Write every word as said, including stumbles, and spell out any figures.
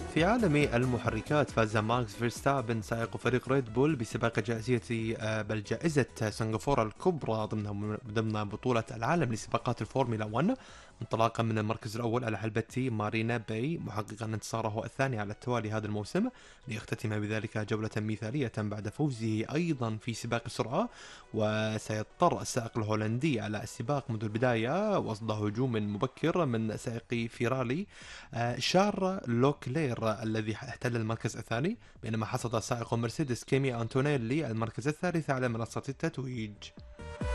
في عالم المحركات فاز ماكس فيرستابن سائق فريق ريد بول بسباق جائزة آه، بل جائزة سنغافورة الكبرى ضمن ضمن بطولة العالم لسباقات الفورمولا واحد، انطلاقا من المركز الأول على حلبة مارينا باي، محققا انتصاره الثاني على التوالي هذا الموسم، ليختتم بذلك جولة مثالية بعد فوزه أيضا في سباق السرعة. وسيضطر السائق الهولندي على السباق منذ البداية وسط هجوم مبكر من سائق فيراري آه، شار لوكلير الذي احتل المركز الثاني، بينما حصد سائق مرسيدس كيمي أنتونيلي المركز الثالث على منصة التتويج.